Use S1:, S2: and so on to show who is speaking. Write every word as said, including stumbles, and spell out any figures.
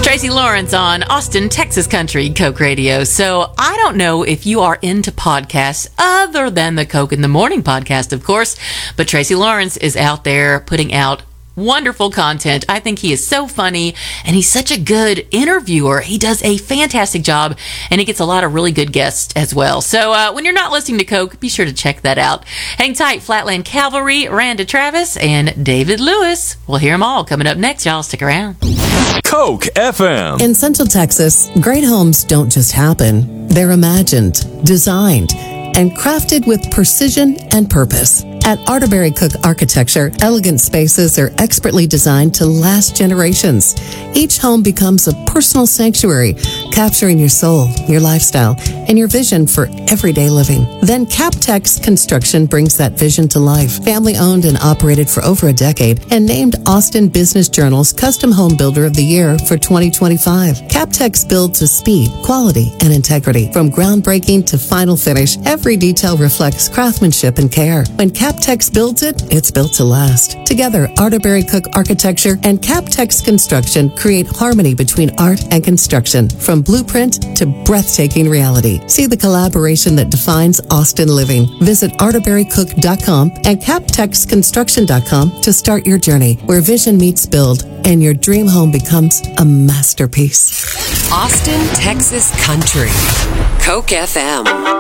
S1: Tracy Lawrence on Austin, Texas Country, Coke Radio. So I don't know if you are into podcasts other than the Coke in the Morning podcast, of course, but Tracy Lawrence is out there putting out wonderful content. I think he is so funny, and he's such a good interviewer. He does a fantastic job, and he gets a lot of really good guests as well. So uh, when you're not listening to Coke, be sure to check that out. Hang tight, Flatland Cavalry, Randa Travis, and David Lewis. We'll hear them all coming up next, y'all. Stick around.
S2: Coke F M.
S3: In Central Texas, great homes don't just happen. They're imagined, designed, and crafted with precision and purpose. At Arterberry Cook Architecture, elegant spaces are expertly designed to last generations. Each home becomes a personal sanctuary, capturing your soul, your lifestyle, and your vision for everyday living. Then CapTex Construction brings that vision to life. Family owned and operated for over a decade and named Austin Business Journal's Custom Home Builder of the Year for twenty twenty-five. CapTex builds with speed, quality, and integrity. From groundbreaking to final finish, every detail reflects craftsmanship and care. When CapTex builds it, it's built to last. Together, Arterberry Cook Architecture and CapTex Construction create harmony between art and construction, from blueprint to breathtaking reality. See the collaboration that defines Austin living. Visit arterberry cook dot com and captex construction dot com to start your journey, where vision meets build and your dream home becomes a masterpiece.
S4: Austin, Texas Country. Coke F M.